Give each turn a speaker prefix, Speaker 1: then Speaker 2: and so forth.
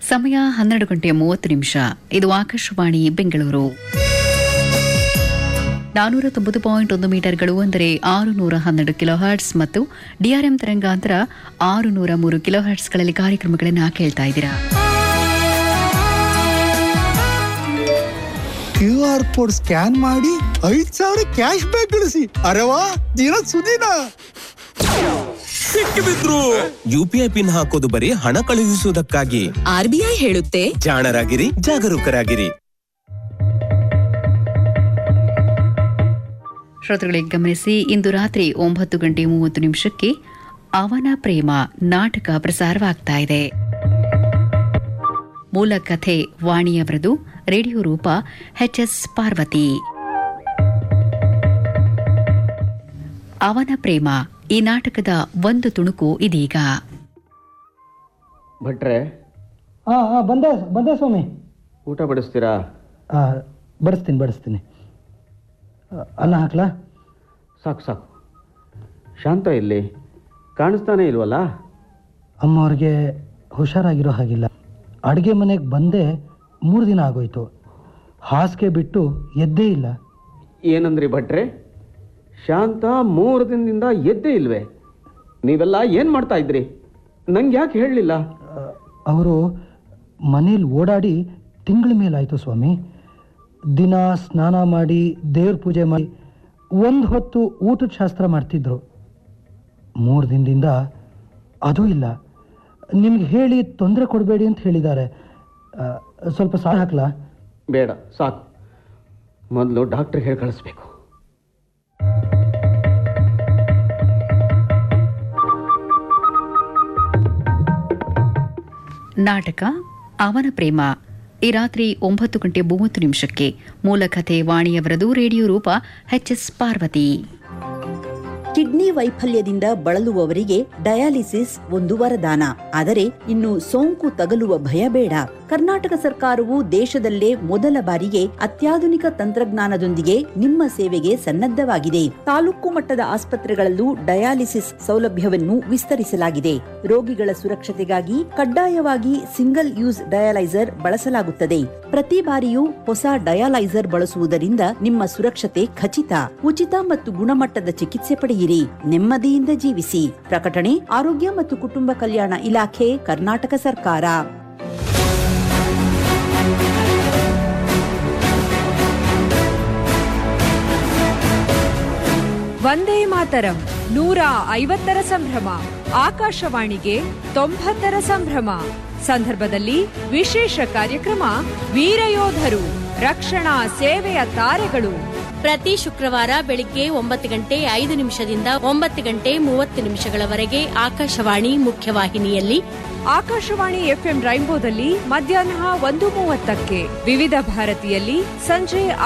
Speaker 1: ಸಮಯ 12:30. ಇದು ಆಕಾಶವಾಣಿ ಬೆಂಗಳೂರು. 490.1 ಮೀಟರ್ಗಳು ಅಂದರೆ 612 ಕಿಲೋಹರ್ಟ್ಸ್ ಮತ್ತು ಡಿಆರ್ಎಂ ತರಂಗಾಂತರ 603 ಕಿಲೋಹರ್ಟ್ಸ್ಗಳಲ್ಲಿ ಕಾರ್ಯಕ್ರಮಗಳನ್ನು ಕೇಳ್ತಾ ಇದ್ದೀರಾ.
Speaker 2: QR ಕೋಡ್ ಸ್ಕ್ಯಾನ್ ಮಾಡಿ 5,000 ಕ್ಯಾಶ್ ಬ್ಯಾಕ್ ಗಳಿಸಿ. ಅರೆವಾ ದಿನ ಸುದಿನ
Speaker 3: ಸಿಕ್ಕಿಬಿದ್ರು. UPI ಪಿನ್ ಹಾಕೋದು ಬರೀ ಹಣ ಕಳುಹಿಸುವುದಕ್ಕಾಗಿ.
Speaker 4: RBI ಹೇಳುತ್ತೆ,
Speaker 3: ಜಾಣರಾಗಿರಿ, ಜಾಗರೂಕರಾಗಿರಿ.
Speaker 1: ಶ್ರೋತೃಗಳಿಗೆ ಗಮನಿಸಿ, ಇಂದು ರಾತ್ರಿ 9:30 ಅವನ ಪ್ರೇಮ ನಾಟಕ ಪ್ರಸಾರವಾಗ್ತಾ ಇದೆ. ಮೂಲ ಕಥೆ ವಾಣಿಯವರದು, ರೇಡಿಯೋ ರೂಪ HS ಪಾರ್ವತಿ. ಅವನ ಪ್ರೇಮ ಈ ನಾಟಕದ ಒಂದು ತುಣುಕು ಇದೀಗ.
Speaker 5: ಭಟ್ರೆ,
Speaker 6: ಬಂದೆ ಸ್ವಾಮಿ.
Speaker 5: ಊಟ ಬಡಿಸ್ತೀರಾ?
Speaker 6: ಬಡಿಸ್ತೀನಿ. ಅನ್ನ ಹಾಕ್ಲಾ?
Speaker 5: ಸಾಕು. ಶಾಂತ ಇಲ್ಲಿ ಕಾಣಿಸ್ತಾನೆ ಇಲ್ವಲ್ಲ?
Speaker 6: ಅಮ್ಮವ್ರಿಗೆ ಹುಷಾರಾಗಿರೋ ಹಾಗಿಲ್ಲ. ಅಡುಗೆ ಮನೆಗೆ ಬಂದೆ 3 ದಿನ ಆಗೋಯ್ತು. ಹಾಸಿಗೆ ಬಿಟ್ಟು ಎದ್ದೇ ಇಲ್ಲ.
Speaker 5: ಏನಂದ್ರಿ ಭಟ್ರೆ? ಶಾಂತ 3 ದಿನದಿಂದ ಎದ್ದೇ ಇಲ್ವೇ? ನೀವೆಲ್ಲ ಏನು ಮಾಡ್ತಾ ಇದ್ರಿ? ನಂಗೆ ಯಾಕೆ ಹೇಳಲಿಲ್ಲ?
Speaker 6: ಅವರು ಮನೇಲಿ ಓಡಾಡಿ ತಿಂಗಳ ಮೇಲಾಯಿತು ಸ್ವಾಮಿ. ದಿನ ಸ್ನಾನ ಮಾಡಿ ದೇವ್ರ ಪೂಜೆ ಮಾಡಿ ಒಂದು ಹೊತ್ತು ಊಟದ ಶಾಸ್ತ್ರ ಮಾಡ್ತಿದ್ರು. 3 ದಿನದಿಂದ ಅದೂ ಇಲ್ಲ. ನಿಮ್ಗೆ ಹೇಳಿ ತೊಂದರೆ ಕೊಡಬೇಡಿ ಅಂತ ಹೇಳಿದ್ದಾರೆ. ಸ್ವಲ್ಪ ಸಾಲ ಹಾಕ್ಲಾ?
Speaker 5: ಬೇಡ, ಸಾಕು. ಮೊದಲು ಡಾಕ್ಟ್ರಿಗೆ ಹೇಳಿ ಕಳಿಸ್ಬೇಕು.
Speaker 1: ನಾಟಕ ಅವನ ಪ್ರೇಮ ಈ ರಾತ್ರಿ 9:30 ಮೂಲ ಕಥೆ ವಾಣಿಯವರದು, ರೇಡಿಯೋ ರೂಪ HS ಪಾರ್ವತಿ.
Speaker 7: ಕಿಡ್ನಿ ವೈಫಲ್ಯದಿಂದ ಬಳಲುವವರಿಗೆ ಡಯಾಲಿಸಿಸ್ ಒಂದು ವರದಾನ. ಆದರೆ ಇನ್ನು ಸೋಂಕು ತಗಲುವ ಭಯ ಬೇಡ. ಕರ್ನಾಟಕ ಸರ್ಕಾರವು ದೇಶದಲ್ಲೇ ಮೊದಲ ಬಾರಿಗೆ ಅತ್ಯಾಧುನಿಕ ತಂತ್ರಜ್ಞಾನದೊಂದಿಗೆ ನಿಮ್ಮ ಸೇವೆಗೆ ಸನ್ನದ್ಧವಾಗಿದೆ. ತಾಲೂಕು ಮಟ್ಟದ ಆಸ್ಪತ್ರೆಗಳಲ್ಲೂ ಡಯಾಲಿಸಿಸ್ ಸೌಲಭ್ಯವನ್ನು ವಿಸ್ತರಿಸಲಾಗಿದೆ. ರೋಗಿಗಳ ಸುರಕ್ಷತೆಗಾಗಿ ಕಡ್ಡಾಯವಾಗಿ ಸಿಂಗಲ್ ಯೂಸ್ ಡಯಾಲೈಸರ್ ಬಳಸಲಾಗುತ್ತದೆ. ಪ್ರತಿ ಬಾರಿಯೂ ಹೊಸ ಡಯಾಲೈಸರ್ ಬಳಸುವುದರಿಂದ ನಿಮ್ಮ ಸುರಕ್ಷತೆ ಖಚಿತ. ಉಚಿತ ಮತ್ತು ಗುಣಮಟ್ಟದ ಚಿಕಿತ್ಸೆ ಪಡೆಯಿರಿ. ನೆಮ್ಮದಿಯಿಂದ ಜೀವಿಸಿ. ಪ್ರಕಟಣೆ ಆರೋಗ್ಯ ಮತ್ತು ಕುಟುಂಬ ಕಲ್ಯಾಣ ಇಲಾಖೆ, ಕರ್ನಾಟಕ ಸರ್ಕಾರ.
Speaker 8: ವಂದೇ ಮಾತರಂ 150ರ ಸಂಭ್ರಮ. ಆಕಾಶವಾಣಿಗೆ 90ರ ಸಂಭ್ರಮ ಸಂದರ್ಭದಲ್ಲಿ ವಿಶೇಷ ಕಾರ್ಯಕ್ರಮ ವೀರಯೋಧರು, ರಕ್ಷಣಾ ಸೇವೆಯ ತಾರೆಗಳು.
Speaker 9: ಪ್ರತಿ ಶುಕ್ರವಾರ ಬೆಳಿಗ್ಗೆ 9:05 9:30 ಆಕಾಶವಾಣಿ ಮುಖ್ಯವಾಹಿನಿಯಲ್ಲಿ,
Speaker 8: ಆಕಾಶವಾಣಿ FM ರೈನ್ಬೋದಲ್ಲಿ ಮಧ್ಯಾಹ್ನ 1:30, ವಿವಿಧ ಭಾರತಿಯಲ್ಲಿ ಸಂಜೆ